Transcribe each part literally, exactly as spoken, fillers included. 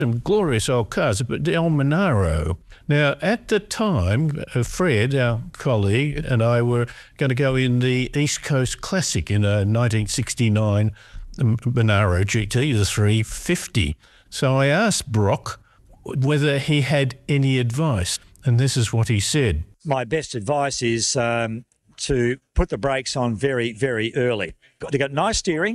some glorious old cars, but the El Monaro. Now, at the time, uh, Fred, our colleague, and I were going to go in the East Coast Classic in a nineteen sixty-nine Monaro G T, the three fifty. So I asked Brock whether he had any advice, and this is what he said. My best advice is um, to put the brakes on very, very early. They got nice steering.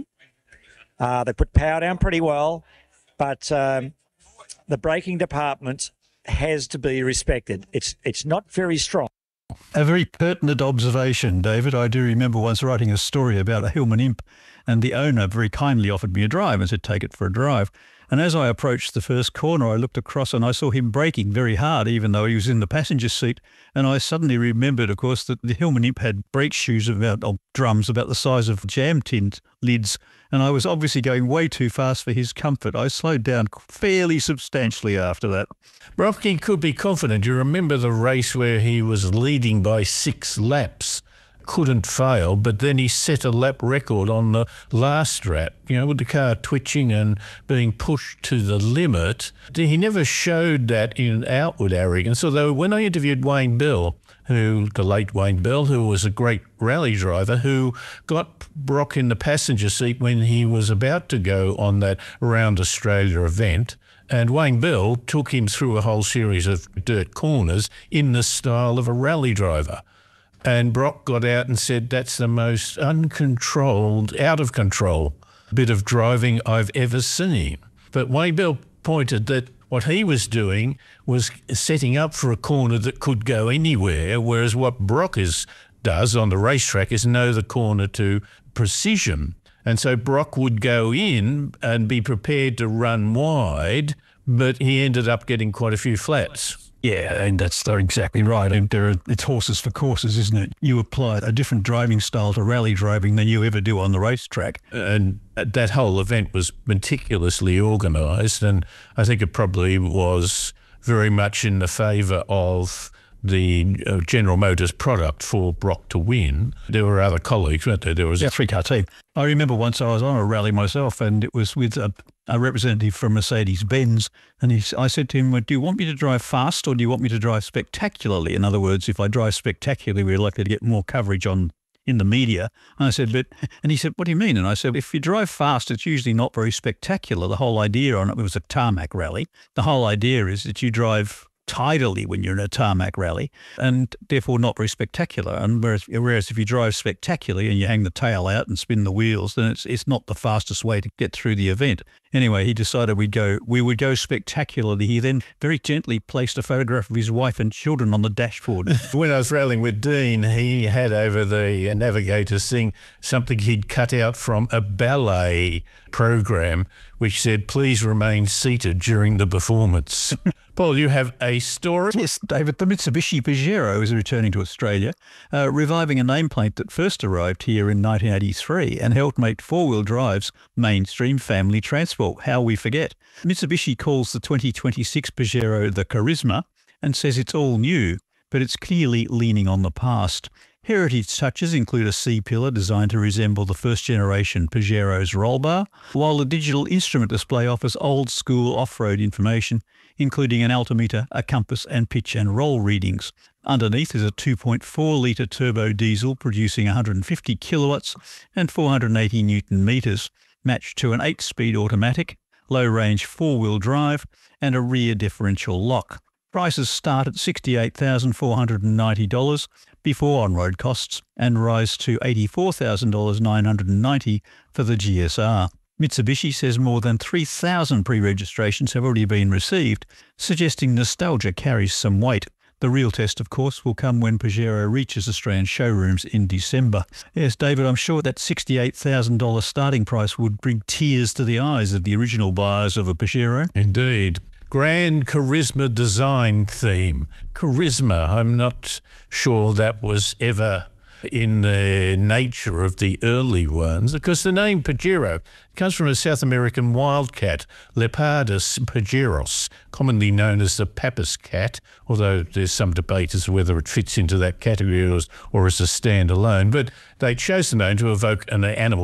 Uh, they put power down pretty well, but um, the braking department has to be respected. It's it's not very strong. A very pertinent observation, David. I do remember once writing a story about a Hillman Imp, and the owner very kindly offered me a drive and said, take it for a drive. And as I approached the first corner, I looked across and I saw him braking very hard, even though he was in the passenger seat. And I suddenly remembered, of course, that the Hillman Imp had brake shoes about, or drums about the size of jam tin lids. And I was obviously going way too fast for his comfort. I slowed down fairly substantially after that. Brocky could be confident. You remember the race where he was leading by six laps. Couldn't fail, but then he set a lap record on the last lap, you know, with the car twitching and being pushed to the limit. He never showed that in outward arrogance, although when I interviewed Wayne Bell, who, the late Wayne Bell, who was a great rally driver, who got Brock in the passenger seat when he was about to go on that Around Australia event, and Wayne Bell took him through a whole series of dirt corners in the style of a rally driver. And Brock got out and said, that's the most uncontrolled, out of control bit of driving I've ever seen. But Wayne Bell pointed that what he was doing was setting up for a corner that could go anywhere, whereas what Brock is, does on the racetrack is know the corner to precision. And so Brock would go in and be prepared to run wide, but he ended up getting quite a few flats. Yeah, and that's they're exactly right. And there are, it's horses for courses, isn't it? You apply a different driving style to rally driving than you ever do on the racetrack. And that whole event was meticulously organised, and I think it probably was very much in the favour of the uh, General Motors product for Brock to win. There were other colleagues, weren't there? There was a three-car team. I remember once I was on a rally myself, and it was with a, a representative from Mercedes-Benz, and he, I said to him, do you want me to drive fast or do you want me to drive spectacularly? In other words, if I drive spectacularly, we're likely to get more coverage on in the media. And I said, but, and he said, what do you mean? And I said, if you drive fast, it's usually not very spectacular. The whole idea on it, it was a tarmac rally. The whole idea is that you drive tidally when you're in a tarmac rally, and therefore not very spectacular. And whereas, whereas if you drive spectacularly and you hang the tail out and spin the wheels, then it's it's not the fastest way to get through the event. Anyway, he decided we'd go, we would go spectacularly. He then very gently placed a photograph of his wife and children on the dashboard. When I was rallying with Dean, he had over the navigator thing something he'd cut out from a ballet program, which said, please remain seated during the performance. Paul, you have a story? Yes, David. The Mitsubishi Pajero is returning to Australia, uh, reviving a nameplate that first arrived here in nineteen eighty-three and helped make four-wheel drives mainstream family transport. How we forget. Mitsubishi calls the twenty twenty-six Pajero the Charisma and says it's all new, but it's clearly leaning on the past. Heritage touches include a C-pillar designed to resemble the first-generation Pajero's roll bar, while the digital instrument display offers old-school off-road information, including an altimeter, a compass and pitch and roll readings. Underneath is a two point four litre turbo diesel producing one hundred fifty kilowatts and four hundred eighty newton metres, matched to an eight-speed automatic, low-range four-wheel drive and a rear differential lock. Prices start at sixty-eight thousand four hundred ninety dollars before on-road costs and rise to eighty-four thousand nine hundred ninety dollars for the G S R. Mitsubishi says more than three thousand pre-registrations have already been received, suggesting nostalgia carries some weight. The real test, of course, will come when Pajero reaches Australian showrooms in December. Yes, David, I'm sure that sixty-eight thousand dollars starting price would bring tears to the eyes of the original buyers of a Pajero. Indeed. Grand Charisma design theme. Charisma, I'm not sure that was ever in the nature of the early ones, because the name Pajero comes from a South American wildcat, Leopardus pajeros, commonly known as the Pappas cat, although there's some debate as to whether it fits into that category or, or as a standalone. But they chose the name to evoke an animal's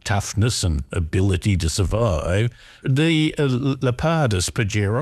toughness and ability to survive. The uh, Leopardus Pajero